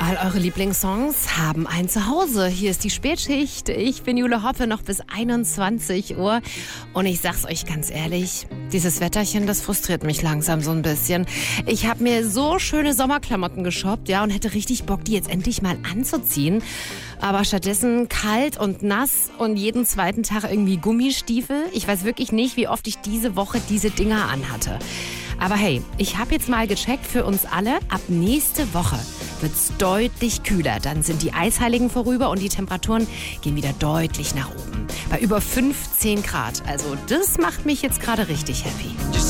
All eure Lieblingssongs haben ein Zuhause. Hier ist die Spätschicht. Ich bin Jule Hoppe, noch bis 21 Uhr. Und ich sag's euch ganz ehrlich, dieses Wetterchen, das frustriert mich langsam so ein bisschen. Ich habe mir so schöne Sommerklamotten geshoppt, ja, und hätte richtig Bock, die jetzt endlich mal anzuziehen. Aber stattdessen kalt und nass und jeden zweiten Tag irgendwie Gummistiefel. Ich weiß wirklich nicht, wie oft ich diese Woche diese Dinger anhatte. Aber hey, ich habe jetzt mal gecheckt für uns alle, ab nächste Woche wird's deutlich kühler. Dann sind die Eisheiligen vorüber und die Temperaturen gehen wieder deutlich nach oben. Bei über 15 Grad. Also das macht mich jetzt gerade richtig happy.